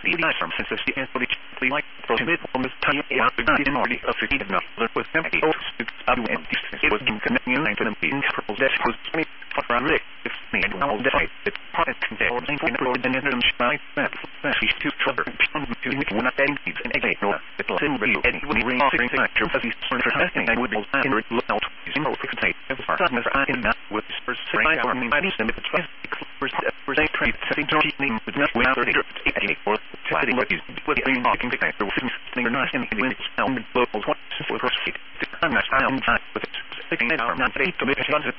the from since the and politically like prohibit from this time out the in already of the enough that was empty and it was in connecting to the being purple that was me from Rick if me and all the fight it's part of the whole thing for the and shy that she's too trouble to make one of them and a no it will simply any would ring off the factor of the sort of testing I would and look out using all fixed type of partners I in that with first say I mean I need them to try first trade setting name with not without it or fighting what is with being talking to factor with thing or not in the sound local what for proceed I'm not with sticking it not to be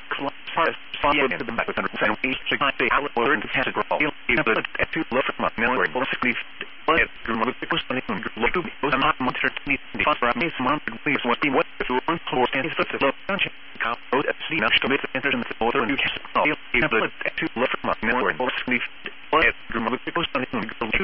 far into the back with 100% each say I would learn to test it all but at two look at my memory basically what the first thing look to I'm not much to need the fast for me some please what the what if you want to stand is the look function code at the next to it enter in the order and you can but at two look at my memory basically what the first thing to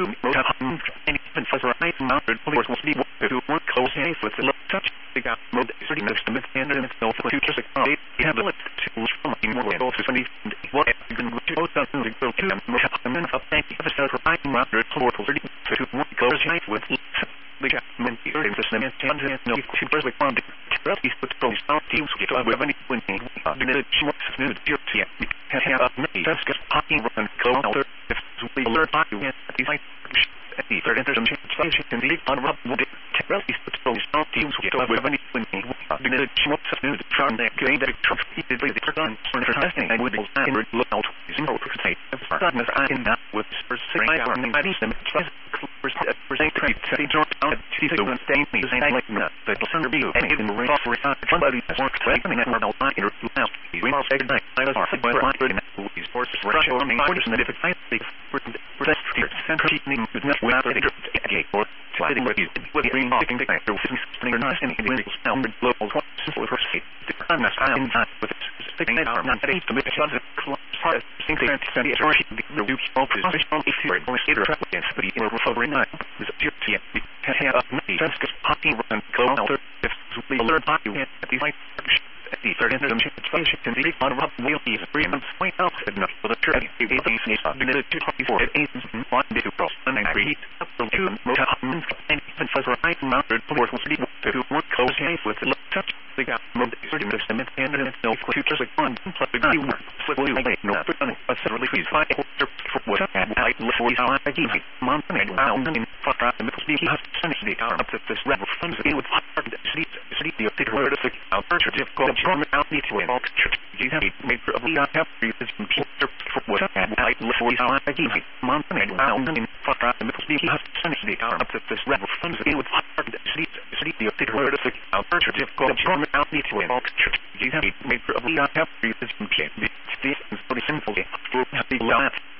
and even for right mounted force must be what if you want close hands with the look touch the got mode pretty next to it and it's no for futures like have it to more both if any what you can go down to go to them and then up thank you for the right mounted force 30 to one close hands with the government here in the same and no two first like one roughly put those teams get over when it when the new duty have up me that's just talking and go out if we learn how to get these at the third intersection can be on rough wood roughly put those teams get over when it when the new charm that going that truck is the gun for testing I would look out using all fixed type of partners I in that with first say I am I need them first trade setting drop down see the stain me saying like that but the under view and in the range for somebody works tracking that normal line or out we are second night I was by line in these forces rush over me and if it's I think for that central name is not without a gate or sliding with you with green sticking the factor with something or not any sound local what simple for state I'm not with sticking it not to make sure that part think they send it or the new professional if you're going to track against but you're recovering not is a duty have up me just popping and go out if we learn how to get these like the third intersection can be on rough wheel is 3 months point out enough for the trade it is the 224 it is one bit across and I read up to 2 motor and even for right mounted force to work close hands with the touch the got mode 30 minutes and it's no futures like one plus the new with you like no but certainly please find for what I look for I give month and round in front of the middle has sunny the arm up to this red funds in with hard sleep the word of the alternative called out need to involve church you have made for we have this computer for what I look for I give month and round in front of the middle has sunny the arm up to this red funds in with hard sleep the word of the alternative called out need to involve church you have made for we have this computer this is very simple for happy laugh